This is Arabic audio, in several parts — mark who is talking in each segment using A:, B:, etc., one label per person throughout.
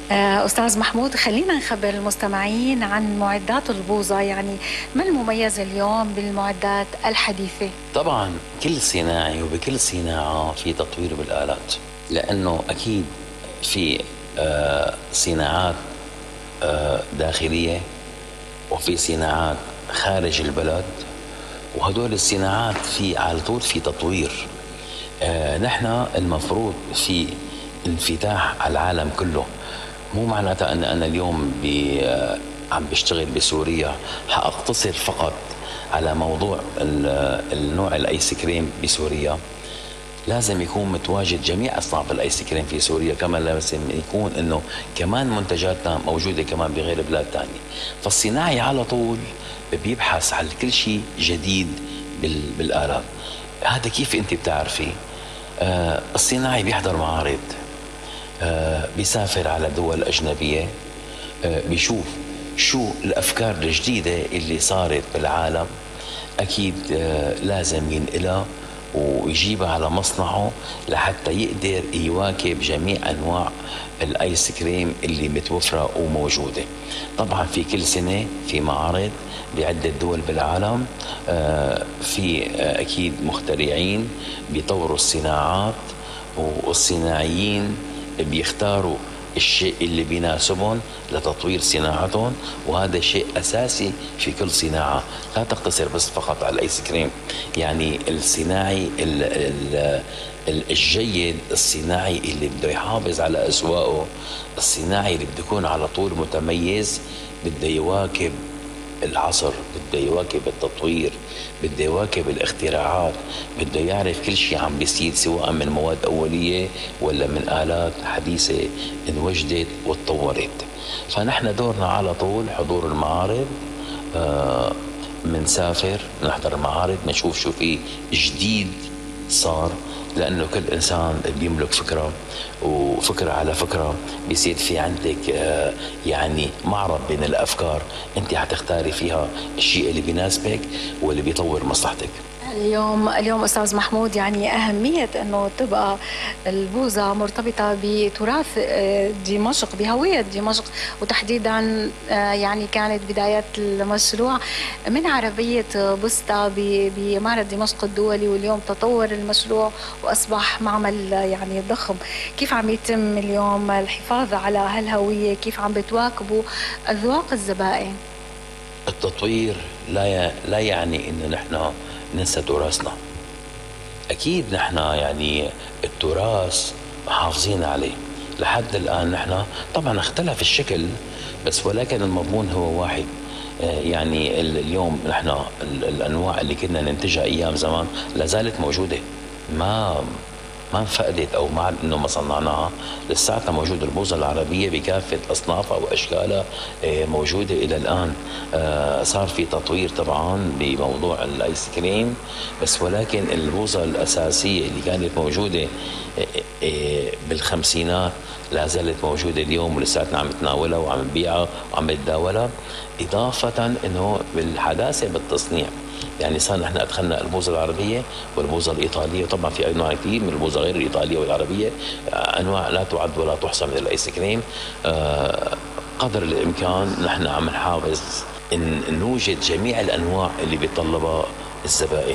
A: أستاذ محمود، خلينا نخبر المستمعين عن معدات البوظة. يعني ما المميز اليوم بالمعدات الحديثة؟
B: طبعا كل صناعي وبكل صناعة في تطوير بالآلات، لأنه أكيد في صناعات داخلية، وفي صناعات خارج البلد، وهدول الصناعات في على طول في تطوير. نحن المفروض في انفتاح على العالم كله. مو معناتها أن أنا اليوم عم بشتغل بسوريا حأقتصر فقط على موضوع النوع الآيس كريم بسوريا. لازم يكون متواجد جميع أصناف الآيس كريم في سوريا، كما لازم يكون إنه كمان منتجاتنا موجودة كمان بغير بلاد تانية. فالصناعي على طول بيبحث على كل شيء جديد بالآلات. هذا كيف أنت بتعرفي؟ الصناعي بيحضر معارض، بيسافر على دول أجنبية، بيشوف شو الأفكار الجديدة اللي صارت بالعالم. أكيد لازم ينقلها ويجيبها على مصنعه لحتى يقدر يواكب جميع أنواع الآيس كريم اللي متوفرة وموجودة. طبعا في كل سنة في معارض بعدة دول بالعالم، في أكيد مخترعين بيطوروا الصناعات، والصناعيين بيختاروا الشيء اللي بيناسبهم لتطوير صناعتهم، وهذا شيء أساسي في كل صناعة. لا تقتصر بس فقط على الآيس كريم. يعني الصناعي الجيد، الصناعي اللي بده يحافظ على أسواقه، الصناعي اللي بده يكون على طول متميز، بده يواكب العصر، بده يواكب التطوير، بده يواكب الاختراعات، بده يعرف كل شيء عم بيصير سواء من مواد أولية ولا من آلات حديثة انوجدت وتطورت. فنحن دورنا على طول حضور المعارض، منسافر نحضر المعارض، نشوف شو في جديد صار، لأنه كل إنسان بيملك فكرة، وفكرة على فكرة بيصير في عندك يعني معرض بين الأفكار. أنت حتختاري فيها الشيء اللي بيناسبك واللي بيطور مصلحتك.
A: اليوم أستاذ محمود، يعني أهمية أنه تبقى البوظة مرتبطة بتراث دمشق، بهوية دمشق، وتحديدا يعني كانت بداية المشروع من عربية بوستا بمعرض دمشق الدولي، واليوم تطور المشروع وأصبح معمل يعني ضخم. كيف عم يتم اليوم الحفاظ على هالهوية؟ كيف عم بتواكبوا أذواق الزبائن؟
B: التطوير لا يعني إنه نحن ننسى تراثنا. أكيد نحن يعني التراث محافظين عليه لحد الآن. نحن طبعا اختلف الشكل بس، ولكن المضمون هو واحد. يعني اليوم نحن الأنواع اللي كنا ننتجها أيام زمان لا زالت موجودة، ما انفقدت او ما انه ما صنعناها. لساتها موجوده البوظه العربيه بكافه اصنافها واشكالها، موجوده الى الان. صار في تطوير طبعا بموضوع الايس كريم بس، ولكن البوظه الاساسيه اللي كانت موجوده بالخمسينات لا زالت موجوده اليوم، ولساتنا عم نتناولها وعم نبيعها وعم نتداولها، اضافه انه بالحداثه بالتصنيع. يعني صار نحن ادخلنا البوظه العربيه والبوظه الايطاليه، وطبعا في انواع كثير من البوظه غير الايطاليه والعربيه، انواع لا تعد ولا تحصى من الايس كريم. قدر الامكان نحن عم نحافظ ان نوجد جميع الانواع اللي بيطلبها الزبائن.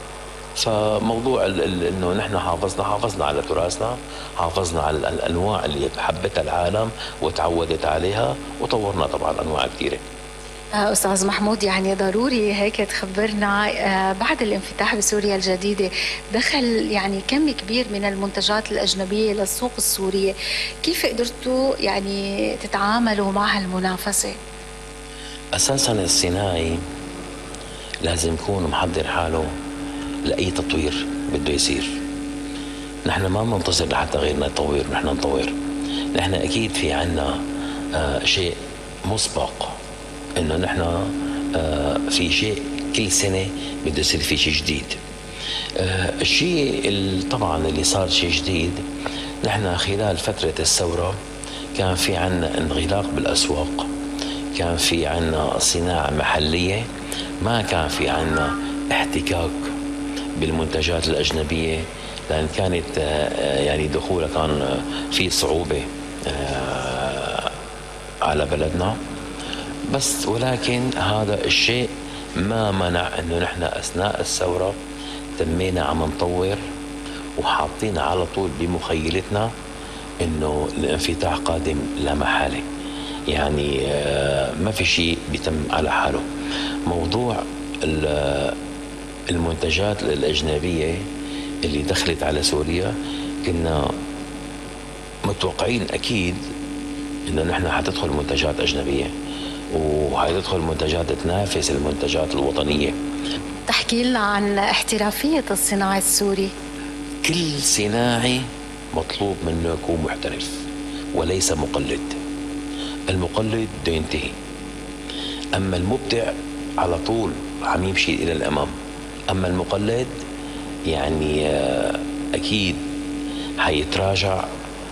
B: فموضوع انه نحن حافظنا على تراثنا، حافظنا على الانواع اللي حبتها العالم وتعودت عليها، وطورنا طبعا انواع كثيره.
A: أستاذ محمود، يعني ضروري هيك تخبرنا، بعد الانفتاح بسوريا الجديدة دخل يعني كم كبير من المنتجات الأجنبية للسوق السورية. كيف قدرتوا يعني تتعاملوا مع هالمنافسة؟
B: أساسا الصناعي لازم يكون محضر حاله لأي تطوير بده يصير. نحن ما بننتظر لحتى غيرنا يطور نحن نطور. نحن أكيد في عنا شيء مسبق، انه نحن في شيء كل سنه بده يصير في شيء جديد. الشيء طبعا اللي صار شيء جديد، نحن خلال فتره الثوره كان في عنا انغلاق بالاسواق، كان في عنا صناعه محليه، ما كان في عنا احتكاك بالمنتجات الاجنبيه، لان كانت يعني دخولها كان في صعوبه على بلدنا. بس ولكن هذا الشيء ما منع انه نحن اثناء الثورة تمينا عم نطور وحاطين على طول بمخيلتنا انه الانفتاح قادم لا محالة. يعني ما في شيء بيتم على حاله. موضوع المنتجات الأجنبية اللي دخلت على سوريا كنا متوقعين أكيد إنه نحن حتدخل منتجات أجنبية وحتدخل منتجات تنافس المنتجات الوطنية.
A: تحكي لنا عن احترافية الصناعي السوري.
B: كل صناعي مطلوب منه يكون محترف وليس مقلد. المقلد بده ينتهي، أما المبدع على طول عم يمشي إلى الأمام. أما المقلد يعني أكيد حيتراجع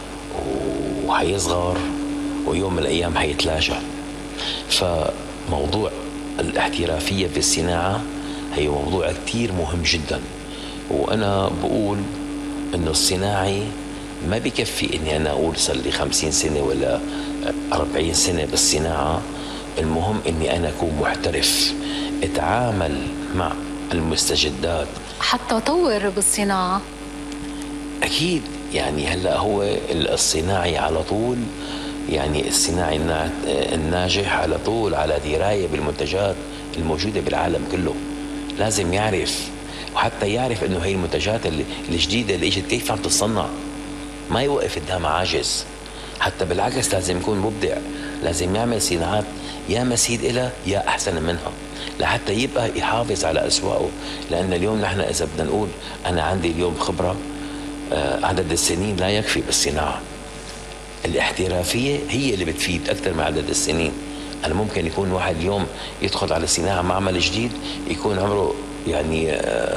B: وحيصغر ويوم من الأيام حيتلاشى. فموضوع الاحترافية في الصناعة هي موضوع كتير مهم جدا. وأنا بقول إنه الصناعي ما بكفي إني أنا أقول صار لي 50 سنة ولا 40 سنة بالصناعة. المهم إني أنا أكون محترف، أتعامل مع المستجدات
A: حتى طور بالصناعة.
B: أكيد يعني هلأ هو الصناعي على طول، يعني الصناعي الناجح على طول على دراية بالمنتجات الموجودة بالعالم كله. لازم يعرف، وحتى يعرف إنه هي المنتجات الجديدة اللي إجت كيف عم تتصنع، ما يوقف قدامها عاجز. حتى بالعكس لازم يكون مبدع، لازم يعمل صناعات يا مسيد إلها يا أحسن منها لحتى يبقى يحافظ على أسواقه. لأن اليوم نحن إذا بدنا نقول أنا عندي اليوم خبرة، عدد السنين لا يكفي بالصناعة. الاحترافية هي اللي بتفيد أكثر من عدد السنين. أنا ممكن يكون واحد اليوم يدخل على صناعة معمل جديد يكون عمره يعني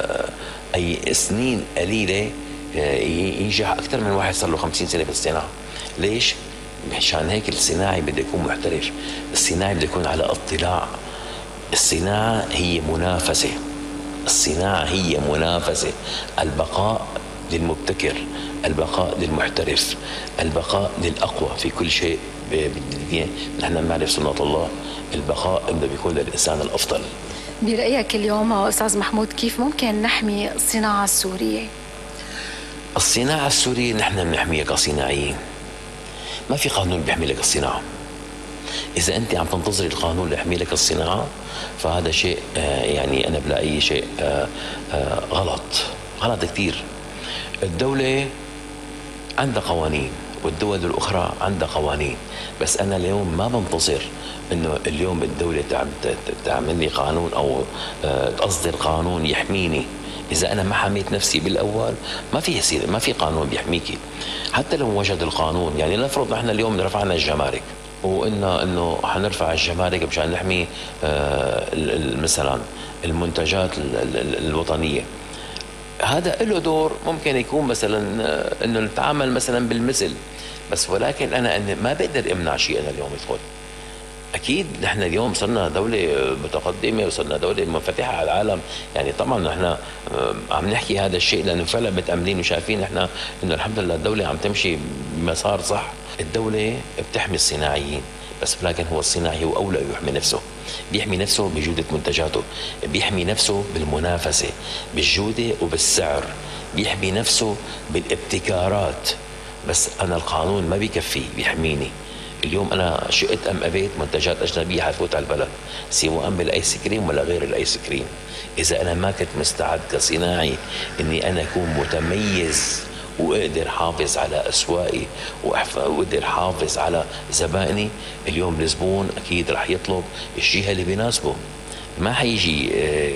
B: أي سنين قليلة ينجح أكثر من واحد صار له 50 سنة بالصناعة. ليش؟ عشان هيك الصناعي بده يكون محترف، الصناعي بده يكون على اطلاع. الصناعة هي منافسة، الصناعة هي منافسة. البقاء للمبتكر، البقاء للمحترف، البقاء للأقوى في كل شيء بالدين. نحن بنعرف سنة الله، البقاء بده بيكون للإنسان الأفضل.
A: برأيك اليوم أستاذ محمود كيف ممكن نحمي الصناعة السورية؟
B: الصناعة السورية نحن بنحميها كصناعيين. ما في قانون بيحمي لك الصناعة. إذا أنت عم تنتظري القانون اللي يحمي لك الصناعة فهذا شيء يعني أنا بلاقيه شيء غلط كتير. الدولة عندها قوانين والدول الأخرى عندها قوانين، بس أنا اليوم ما بنتظر إنه اليوم الدولة تعمل لي قانون أو تصدر قانون يحميني. إذا أنا ما حميت نفسي بالأول ما في يصير، ما في قانون بيحميكي. حتى لو وجد القانون، يعني نفرض نحن اليوم رفعنا الجمارك وقلنا إنه حنرفع الجمارك مشان نحمي مثلا المنتجات الوطنية. هذا له دور، ممكن يكون مثلا إنه نتعامل مثلا بالمثل، بس ولكن أنا ما بقدر أمنع شيء أنا اليوم يدخل. أكيد نحن اليوم صرنا دولة متقدمة وصرنا دولة منفتحة على العالم. يعني طبعا نحن عم نحكي هذا الشيء لأنه فعلا متأملين وشايفين نحن إنه الحمد لله الدولة عم تمشي بمسار صح. الدولة بتحمي الصناعيين، بس ولكن هو الصناعي هو أولى يحمي نفسه. بيحمي نفسه بجودة منتجاته، بيحمي نفسه بالمنافسة بالجودة وبالسعر، بيحمي نفسه بالابتكارات. بس أنا القانون ما بيكفي بيحميني. اليوم أنا شئت أم أبيت منتجات أجنبية حتفوت على البلد، سواء بالآيس كريم ولا غير الآيس كريم. إذا أنا ما كنت مستعد كصناعي إني أنا أكون متميز وأقدر حافظ على أسواقي وأقدر حافظ على زبائني، اليوم الزبون أكيد رح يطلب الشيء اللي بيناسبه. ما حيجي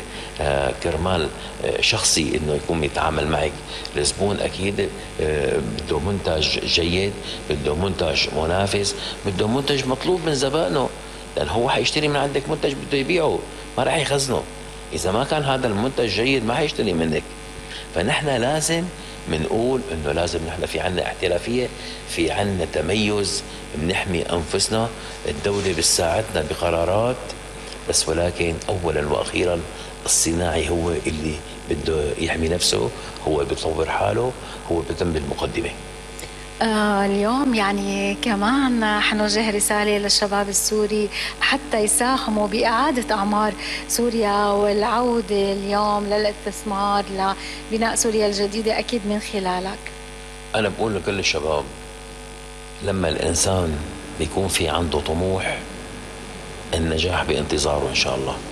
B: كرمال شخصي انه يكون يتعامل معك. الزبون اكيد بده منتج جيد، بده منتج منافس، بده منتج مطلوب من زبائنه، لان هو حيشتري من عندك منتج بده يبيعه، ما راح يخزنه. اذا ما كان هذا المنتج جيد ما حيشتري منك. فنحن لازم بنقول انه لازم نحن في عنا احترافيه، في عنا تميز، بنحمي انفسنا. الدوله بتساعدنا بقرارات، بس ولكن اولا واخيرا الصناعي هو اللي بده يحمي نفسه، هو بيطور حاله، هو بيتم بالمقدمه.
A: اليوم يعني كمان حنوجه رسالة للشباب السوري حتى يساهموا بإعادة أعمار سوريا والعودة اليوم للاستثمار لبناء سوريا الجديدة، أكيد من خلالك.
B: أنا بقول لكل الشباب، لما الإنسان بيكون في عنده طموح النجاح بانتظاره إن شاء الله.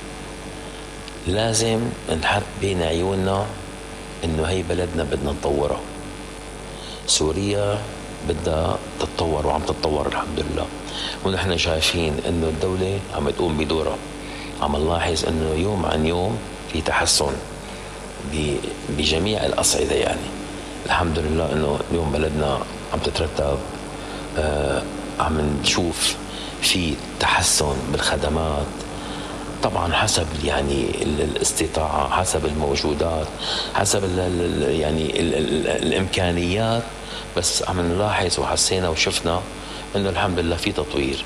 B: لازم نحط بين عيوننا إنه هي بلدنا بدنا نطورها. سوريا بدها تتطور وعم تتطور الحمد لله، ونحن شايفين إنه الدولة عم تقوم بدورها. عم نلاحظ إنه يوم عن يوم في تحسن بجميع الأصعدة. يعني الحمد لله إنه اليوم بلدنا عم تترتب، عم نشوف في تحسن بالخدمات، طبعا حسب يعني الاستطاعة، حسب الموجودات، حسب الإمكانيات. بس عم نلاحظ وحسينا وشفنا إنه الحمد لله في تطوير،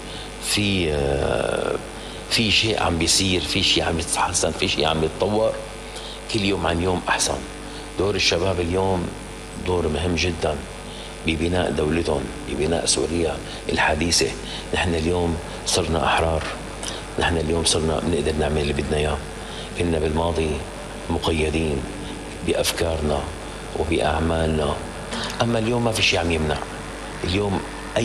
B: في شيء عم بيصير، في شيء عم يتحسن، في شيء عم يتطور كل يوم عن يوم أحسن. دور الشباب اليوم دور مهم جدا ببناء دولتهم، ببناء سوريا الحديثة. نحن اليوم صرنا أحرار، نحن اليوم صرنا بنقدر نعمل اللي بدنا إياه. كنا بالماضي مقيدين بأفكارنا وبأعمالنا، أما اليوم ما في شيء عم يمنع. اليوم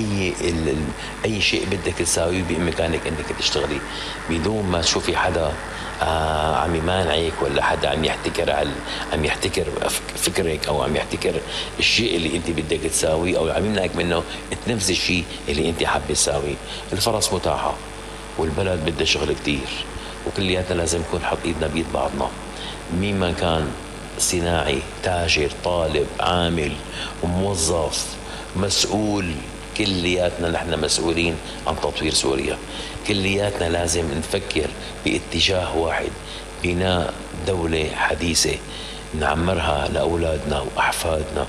B: أي شيء بدك تساويه بإمكانك أنك تشتغلي بدون ما تشوفي حدا عم يمانعك، ولا حدا عم يحتكر فكرك، أو عم يحتكر الشيء اللي أنت بدك تساويه، أو عم يمنعك منه تنفذي الشيء اللي أنت حابة تساويه. الفرص متاحة والبلد بدها شغل كتير، وكلياتنا لازم نكون حط ايدنا بيد بعضنا. مين ما كان صناعي، تاجر، طالب، عامل، موظف، مسؤول، كلياتنا نحن مسؤولين عن تطوير سوريا. كلياتنا لازم نفكر باتجاه واحد، بناء دولة حديثة نعمرها لأولادنا وأحفادنا.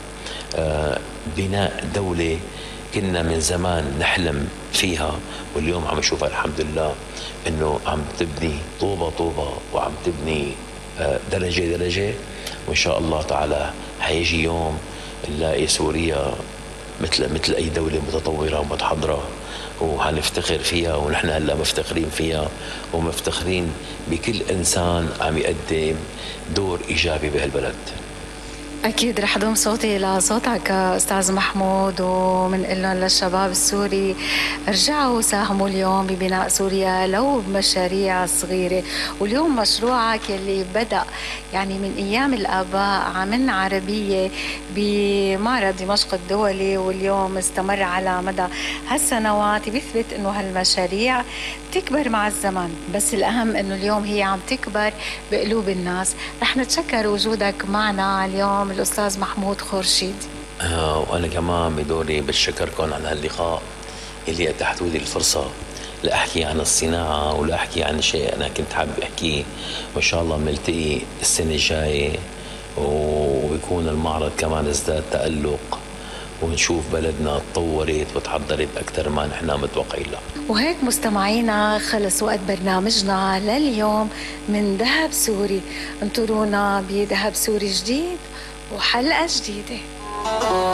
B: بناء دولة كنا من زمان نحلم فيها، واليوم عم نشوفها الحمد لله انه عم تبني طوبة طوبة، وعم تبني درجة درجة. وان شاء الله تعالى حيجي يوم نلاقي سوريا مثل اي دولة متطورة ومتحضرة، وهنفتخر فيها. ونحن هلا مفتخرين فيها، ومفتخرين بكل انسان عم يقدم دور ايجابي بهالبلد.
A: أكيد رح أضم صوتي لصوتك أستاذ محمود، ومنقول لهم للشباب السوري ارجعوا ساهموا اليوم ببناء سوريا لو بمشاريع صغيرة. واليوم مشروعك اللي بدأ يعني من أيام الآباء عمن عربية بمعرض دمشق الدولي، واليوم استمر على مدى هالسنوات، بيثبت إنه هالمشاريع تكبر مع الزمن. بس الأهم إنه اليوم هي عم تكبر بقلوب الناس. رح نتشكر وجودك معنا اليوم الأستاذ محمود خورشيد.
B: وأنا كمان بدوري بتشكركم على هاللقاء اللي أتاحتوا لي الفرصة لأحكي عن الصناعة ولأحكي عن شيء أنا كنت حابب أحكيه. وإن شاء الله بنلتقي السنة الجاية، ويكون المعرض كمان ازداد تألق، ونشوف بلدنا تطورت وتحضرت أكثر ما نحن متوقعين لها.
A: وهيك مستمعينا خلص وقت برنامجنا لليوم من ذهب سوري. انطرونا بذهب سوري جديد وحلقة جديدة.